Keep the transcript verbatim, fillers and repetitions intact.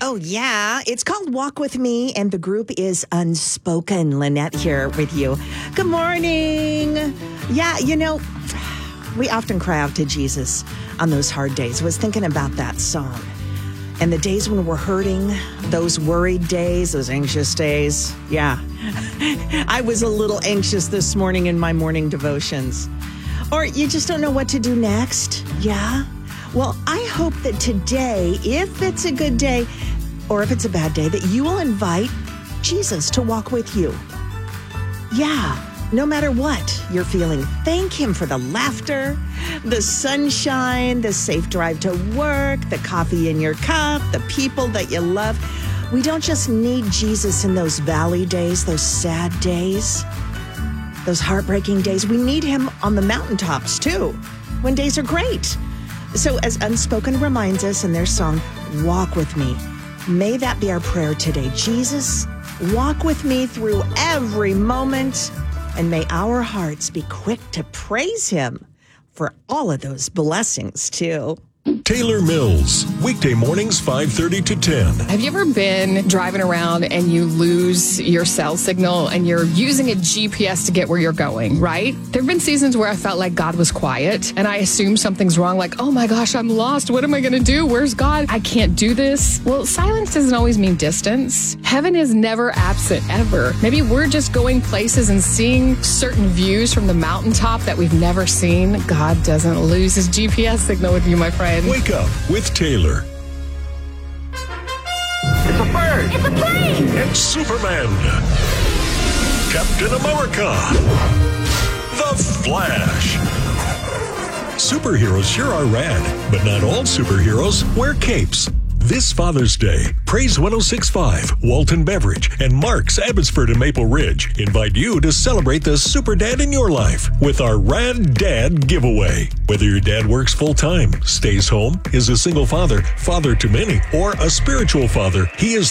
Oh, yeah. It's called Walk With Me, and the group is Unspoken. Lynette here with you. Good morning. Yeah, you know, we often cry out to Jesus on those hard days. I was thinking about that song. And the days when we're hurting, those worried days, those anxious days. Yeah. I was a little anxious this morning in my morning devotions. Or you just don't know what to do next. Yeah. Well, I hope that today, if it's a good day or if it's a bad day, that you will invite Jesus to walk with you. Yeah. No matter what you're feeling, thank him for the laughter, the sunshine, the safe drive to work, the coffee in your cup, the people that you love. We don't just need Jesus in those valley days, those sad days, those heartbreaking days. We need him on the mountaintops too, when days are great. So as Unspoken reminds us in their song, Walk With Me, may that be our prayer today. Jesus, walk with me through every moment. And may our hearts be quick to praise him for all of those blessings, too. Taylor Mills, weekday mornings five thirty to ten. Have you ever been driving around and you lose your cell signal and you're using a G P S to get where you're going, right? There have been seasons where I felt like God was quiet and I assumed something's wrong, like, oh my gosh, I'm lost. What am I going to do? Where's God? I can't do this. Well, silence doesn't always mean distance. Heaven is never absent, ever. Maybe we're just going places and seeing certain views from the mountaintop that we've never seen. God doesn't lose his G P S signal with you, my friend. Wake up with Taylor. It's a bird. It's a plane. It's Superman. Captain America. The Flash. Superheroes sure are rad, but not all superheroes wear capes. This Father's Day, Praise one oh six point five, Walton Beverage, and Mark's Abbotsford and Maple Ridge invite you to celebrate the super dad in your life with our Rad Dad giveaway. Whether your dad works full-time, stays home, is a single father, father to many, or a spiritual father, he is